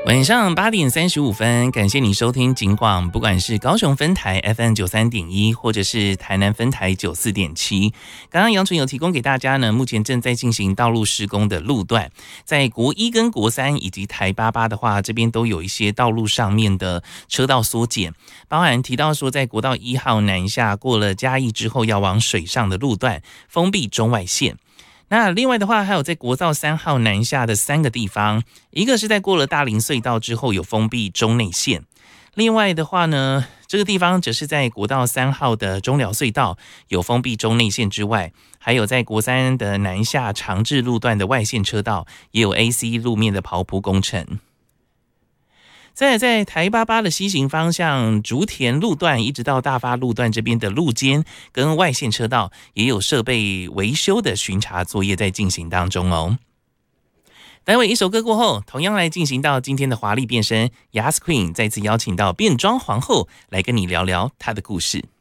晚上8点35分，感谢你收听警广，不管是高雄分台 FM93.1，或者是台南分台94.7。刚刚杨纯有提供给大家呢，目前正在进行道路施工的路段，在国一跟国三以及台88的话，这边都有一些道路上面的车道缩减，包含提到说，在国道1号南下过了嘉义之后，要往水上的路段封闭中外线。那另外的话，还有在国道3号南下的3个地方，一个是在过了大林隧道之后有封闭中内线，另外的话呢，这个地方则是在国道3号的中寮隧道有封闭中内线之外，还有在国3的南下长治路段的外线车道也有 AC 路面的刨铺工程。再来在台88的西行方向，竹田路段一直到大发路段这边的路肩跟外线车道也有设备维修的巡查作业在进行当中哦。待会一首歌过后，同样来进行到今天的华丽变身 Yas Queen 再次邀请到变装皇后来跟你聊聊她的故事。